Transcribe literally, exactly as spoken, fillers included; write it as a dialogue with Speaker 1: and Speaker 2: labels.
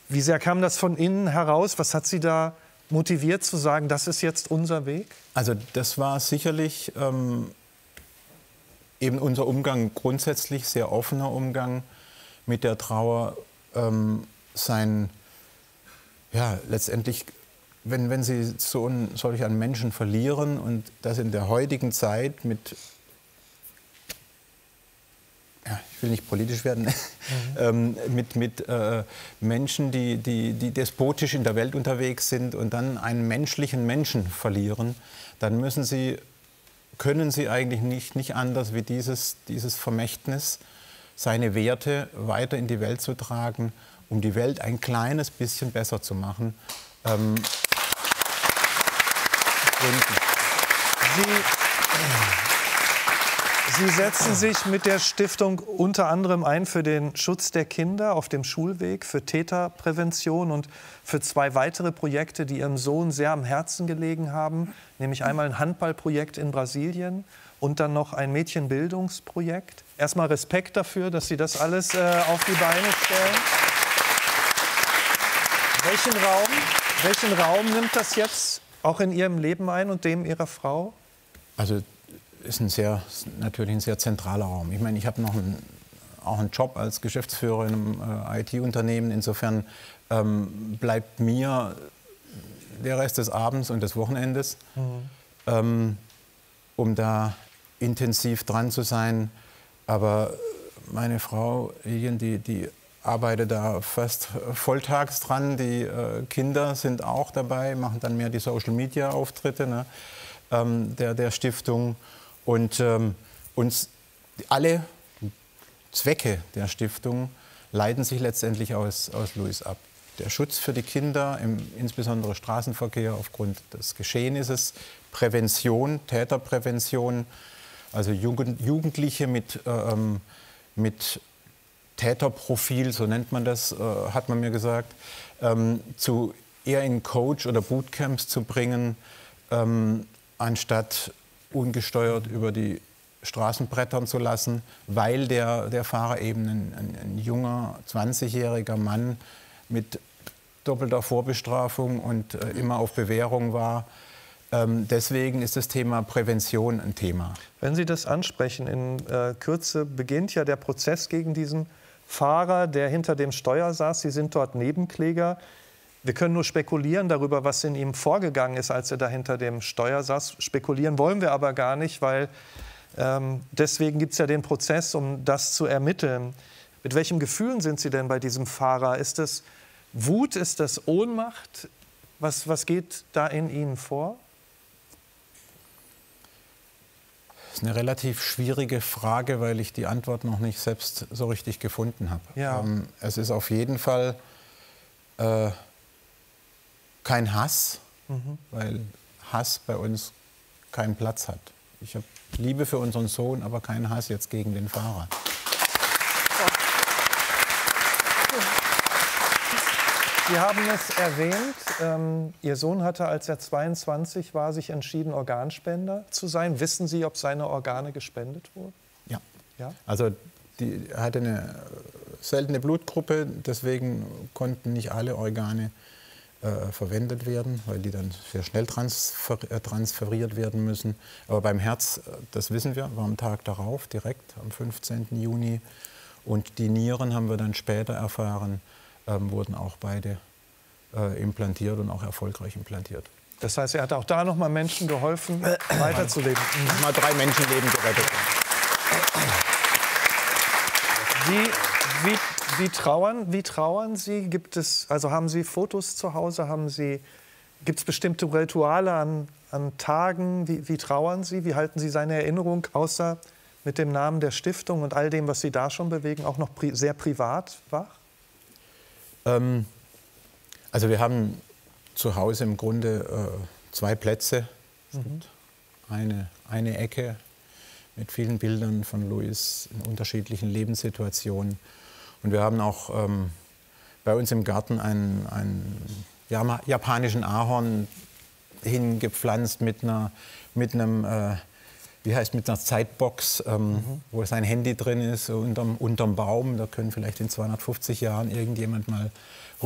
Speaker 1: Wie sehr kam das von innen heraus? Was hat Sie da motiviert zu sagen, das ist jetzt unser Weg?
Speaker 2: Also das war sicherlich ähm, eben unser Umgang, grundsätzlich sehr offener Umgang mit der Trauer. Ähm, sein, ja, letztendlich, wenn, wenn Sie so einen, solch einen Menschen verlieren und das in der heutigen Zeit mit, ja, ich will nicht politisch werden, mhm. ähm, mit, mit äh, Menschen, die, die, die despotisch in der Welt unterwegs sind und dann einen menschlichen Menschen verlieren, dann müssen Sie, können Sie eigentlich nicht, nicht anders wie dieses, dieses Vermächtnis, seine Werte weiter in die Welt zu tragen, um die Welt ein kleines bisschen besser zu machen. Ähm,
Speaker 1: Sie, Sie setzen sich mit der Stiftung unter anderem ein für den Schutz der Kinder auf dem Schulweg, für Täterprävention und für zwei weitere Projekte, die Ihrem Sohn sehr am Herzen gelegen haben, nämlich einmal ein Handballprojekt in Brasilien und dann noch ein Mädchenbildungsprojekt. Erstmal Respekt dafür, dass Sie das alles äh, auf die Beine stellen. Welchen Raum, welchen Raum nimmt das jetzt auch in Ihrem Leben ein und dem Ihrer Frau?
Speaker 2: Also ist ein sehr, natürlich ein sehr zentraler Raum. Ich meine, ich habe noch einen, auch einen Job als Geschäftsführer in einem äh, I T-Unternehmen. Insofern ähm, bleibt mir der Rest des Abends und des Wochenendes, mhm. ähm, um da intensiv dran zu sein. Aber meine Frau, Lilian, die, die arbeitet da fast volltags dran. Die äh, Kinder sind auch dabei, machen dann mehr die Social-Media-Auftritte, ne, ähm, der, der Stiftung. Und ähm, uns alle Zwecke der Stiftung leiten sich letztendlich aus, aus Luis ab. Der Schutz für die Kinder, im, insbesondere Straßenverkehr aufgrund des Geschehnisses, Prävention, Täterprävention, also Jugend, Jugendliche mit, ähm, mit Täterprofil, so nennt man das, äh, hat man mir gesagt, ähm, zu eher in Coach- oder Bootcamps zu bringen, ähm, anstatt ungesteuert über die Straßen brettern zu lassen, weil der, der Fahrer eben ein, ein, ein junger, zwanzigjähriger Mann mit doppelter Vorbestrafung und äh, immer auf Bewährung war. Ähm, deswegen ist das Thema Prävention ein Thema.
Speaker 1: Wenn Sie das ansprechen, in äh, Kürze beginnt ja der Prozess gegen diesen Fahrer, der hinter dem Steuer saß. Sie sind dort Nebenkläger. Wir können nur spekulieren darüber, was in ihm vorgegangen ist, als er da hinter dem Steuer saß. Spekulieren wollen wir aber gar nicht, weil ähm, deswegen gibt es ja den Prozess, um das zu ermitteln. Mit welchen Gefühlen sind Sie denn bei diesem Fahrer? Ist das Wut, ist das Ohnmacht? Was, was geht da in Ihnen vor?
Speaker 2: Das ist eine relativ schwierige Frage, weil ich die Antwort noch nicht selbst so richtig gefunden habe.
Speaker 1: Ja.
Speaker 2: Ähm, es ist auf jeden Fall äh, kein Hass, mhm. weil Hass bei uns keinen Platz hat. Ich habe Liebe für unseren Sohn, aber keinen Hass jetzt gegen den Fahrer.
Speaker 1: Sie haben es erwähnt, ähm, Ihr Sohn hatte, als er zweiundzwanzig war, sich entschieden, Organspender zu sein. Wissen Sie, ob seine Organe gespendet wurden?
Speaker 2: Ja.
Speaker 1: Ja?
Speaker 2: Also die, er hatte eine seltene Blutgruppe, deswegen konnten nicht alle Organe äh, verwendet werden, weil die dann sehr schnell transfer, äh, transferiert werden müssen. Aber beim Herz, das wissen wir, war am Tag darauf, direkt am fünfzehnten Juni. Und die Nieren haben wir dann später erfahren, ähm, wurden auch beide äh, implantiert und auch erfolgreich implantiert.
Speaker 1: Das heißt, er hat auch da noch mal Menschen geholfen, weiterzuleben.
Speaker 2: Mhm. Mal drei Menschenleben gerettet.
Speaker 1: Wie, wie, wie, trauern, wie trauern Sie? Gibt es, also haben Sie Fotos zu Hause? Haben Sie, gibt es bestimmte Rituale an, an Tagen? Wie, wie trauern Sie? Wie halten Sie seine Erinnerung, außer mit dem Namen der Stiftung und all dem, was Sie da schon bewegen, auch noch pri sehr privat wach?
Speaker 2: Ähm, also wir haben zu Hause im Grunde äh, zwei Plätze. Es gibt mhm. eine, eine Ecke mit vielen Bildern von Luis in unterschiedlichen Lebenssituationen. Und wir haben auch ähm, bei uns im Garten einen, einen japanischen Ahorn hingepflanzt mit, einer, mit einem, äh, wie heißt, mit einer Zeitbox, ähm, mhm. wo sein Handy drin ist, unterm, unterm Baum. Da können vielleicht in zweihundertfünfzig Jahren irgendjemand mal